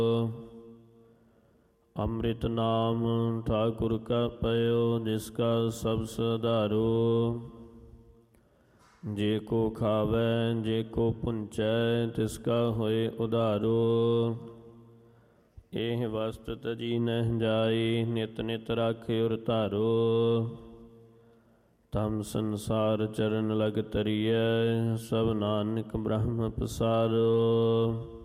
ਅੰਮ੍ਰਿਤ ਨਾਮ ਠਾਕੁਰ ਕਾ ਪਇਓ, ਜਿਸ ਕਾ ਸਭ ਸੁਧਾਰੋ। ਜੇ ਕੋ ਖਾਵੈ ਜੇ ਕੋ ਪੁੰਚੈ, ਤਿਸ ਕਾ ਹੋਏ ਉਧਾਰੋ। ਇਹ ਵਸਤ ਤਜੀ ਨਹਿ ਜਾਈ, ਨਿਤ ਨਿਤ ਰਾਖਿਉਰ ਧਾਰੋ। ਤਮ ਸੰਸਾਰ ਚਰਨ ਲਗ ਤਰੀਐ, ਸਭ ਨਾਨਕ ਬ੍ਰਹਮ ਪਸਾਰੋ।